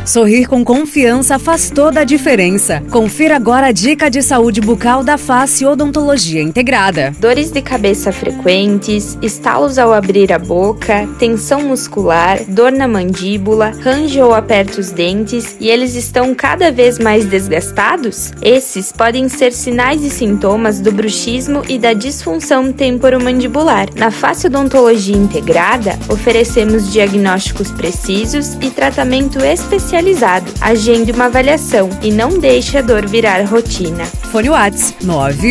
Sorrir com confiança faz toda a diferença. Confira agora a dica de saúde bucal da Face Odontologia Integrada. Dores de cabeça frequentes, estalos ao abrir a boca, tensão muscular, dor na mandíbula, range ou aperta os dentes e eles estão cada vez mais desgastados? Esses podem ser sinais e sintomas do bruxismo e da disfunção temporomandibular. Na Face Odontologia Integrada, oferecemos diagnósticos precisos e tratamento especializado. Agende uma avaliação e não deixe a dor virar rotina. Fone WhatsApp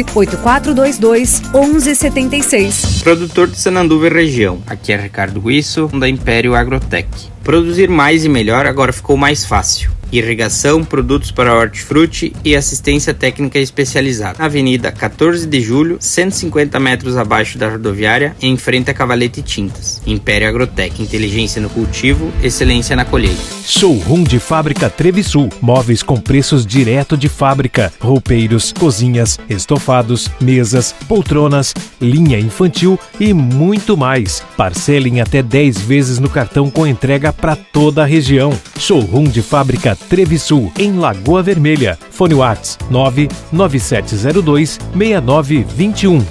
98422-1176. Produtor de Sananduva e região. Aqui é Ricardo Ruisso, da Império Agrotech. Produzir mais e melhor agora ficou mais fácil. Irrigação, produtos para hortifruti e assistência técnica especializada. Na Avenida 14 de Julho, 150 metros abaixo da rodoviária, em frente a Cavalete Tintas. Império Agrotech, inteligência no cultivo, excelência na colheita. Showroom de Fábrica Trevisul. Móveis com preços direto de fábrica. Roupeiros, cozinhas, estofados, mesas, poltronas, linha infantil e muito mais. Parcelem até 10 vezes no cartão com entrega para toda a região. Showroom de Fábrica Trevisul, em Lagoa Vermelha. Fone WhatsApp 99702-6921.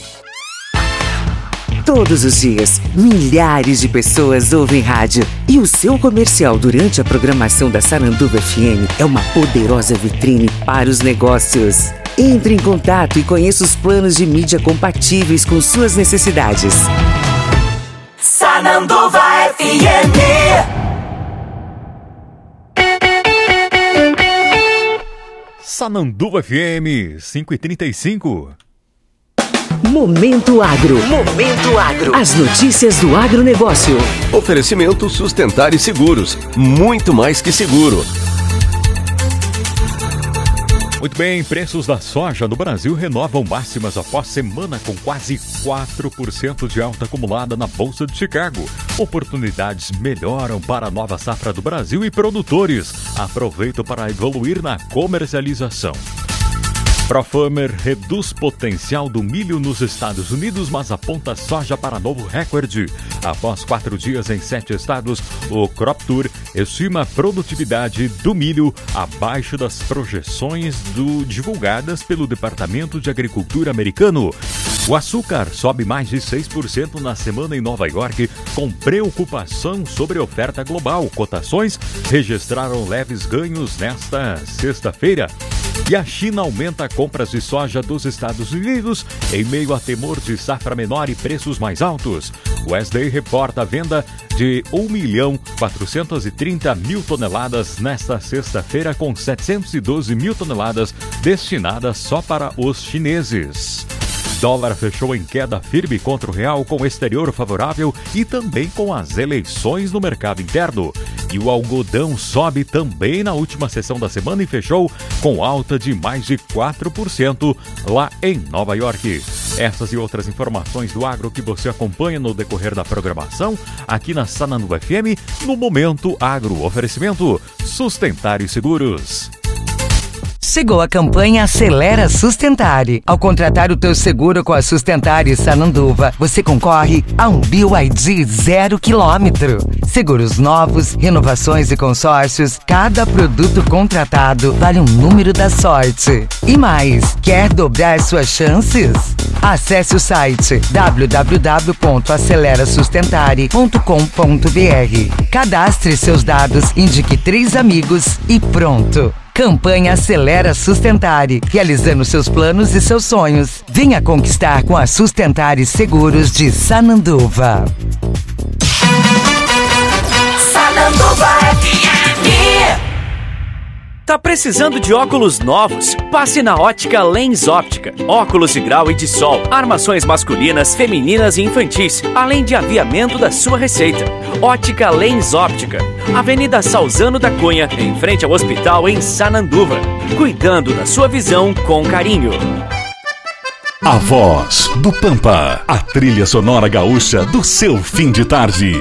Todos os dias, milhares de pessoas ouvem rádio. E o seu comercial durante a programação da Sananduva FM é uma poderosa vitrine para os negócios. Entre em contato e conheça os planos de mídia compatíveis com suas necessidades. Sananduva FM. Sananduva FM 5h35. Momento Agro. Momento Agro. As notícias do agronegócio. Oferecimento Sustentar e Seguros. Muito mais que seguro. Muito bem, preços da soja no Brasil renovam máximas após semana com quase 4% de alta acumulada na Bolsa de Chicago. Oportunidades melhoram para a nova safra do Brasil e produtores aproveitam para evoluir na comercialização. ProFarmer reduz potencial do milho nos Estados Unidos, mas aponta soja para novo recorde. Após 4 dias em 7 estados, o CropTour estima a produtividade do milho abaixo das projeções divulgadas pelo Departamento de Agricultura americano. O açúcar sobe mais de 6% na semana em Nova York, com preocupação sobre a oferta global. Cotações registraram leves ganhos nesta sexta-feira. E a China aumenta compras de soja dos Estados Unidos em meio a temor de safra menor e preços mais altos. O USDA reporta a venda de 1.430.000 toneladas nesta sexta-feira, com 712.000 toneladas destinadas só para os chineses. Dólar fechou em queda firme contra o real, com o exterior favorável e também com as eleições no mercado interno. E o algodão sobe também na última sessão da semana e fechou com alta de mais de 4% lá em Nova York. Essas e outras informações do agro que você acompanha no decorrer da programação aqui na Sananduva FM, no Momento Agro. Oferecimento Sustentar e Seguros. Chegou a campanha Acelera Sustentare. Ao contratar o teu seguro com a Sustentare Sananduva, você concorre a um BYD 0 km. Seguros novos, renovações e consórcios, cada produto contratado vale um número da sorte. E mais, quer dobrar suas chances? Acesse o site www.acelerasustentare.com.br. Cadastre seus dados, indique 3 amigos e pronto. Campanha Acelera Sustentare, realizando seus planos e seus sonhos. Venha conquistar com a Sustentare Seguros de Sananduva. Sananduva FM. Tá precisando de óculos novos? Passe na Ótica Lens Óptica. Óculos de grau e de sol, armações masculinas, femininas e infantis, além de aviamento da sua receita. Ótica Lens Óptica. Avenida Salzano da Cunha, em frente ao hospital em Sananduva. Cuidando da sua visão com carinho. A Voz do Pampa. A trilha sonora gaúcha do seu fim de tarde.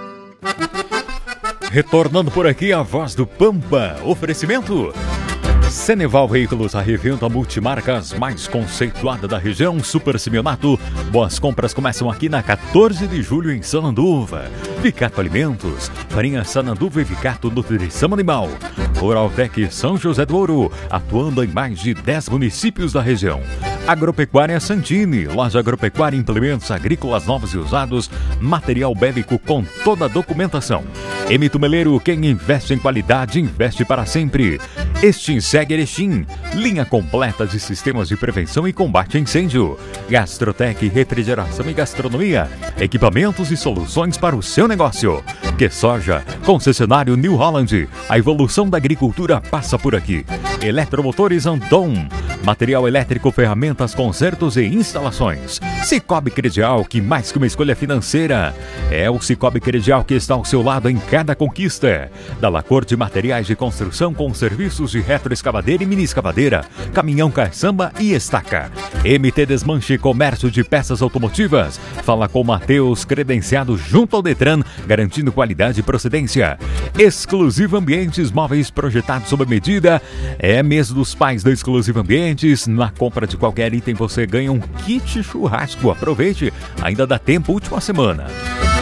Retornando por aqui, a Voz do Pampa. Oferecimento Ceneval Veículos, a revenda multimarcas mais conceituada da região. Super Simeonato. Boas compras começam aqui na 14 de julho em Sananduva. Vicato Alimentos, farinha Sananduva e Vicato Nutrição Animal. Oraltec São José do Ouro, atuando em mais de 10 municípios da região. Agropecuária Santini, loja agropecuária, implementos agrícolas novos e usados, material bélico com toda a documentação. Emitumeleiro, quem investe em qualidade, investe para sempre. Extinseg Erechim, linha completa de sistemas de prevenção e combate a incêndio. Gastrotec, refrigeração e gastronomia, equipamentos e soluções para o seu negócio. Que Soja, concessionário New Holland, a evolução da agricultura passa por aqui. Eletromotores Andon, material elétrico, ferramentas, consertos e instalações. Cicobi Credial, que mais que uma escolha financeira, é o Cicobi Credial que está ao seu lado em cada conquista. Dallacor de materiais de construção com serviços de retroescavadeira e mini escavadeira, caminhão, caçamba e estaca. MT Desmanche, comércio de peças automotivas. Fala com Matheus, credenciado junto ao Detran, garantindo qualidade e procedência. Exclusivo Ambientes, móveis projetados sob medida. É mês dos pais da Exclusivo Ambientes. Na compra de qualquer item você ganha um kit churrasco. Aproveite, ainda dá tempo, última semana.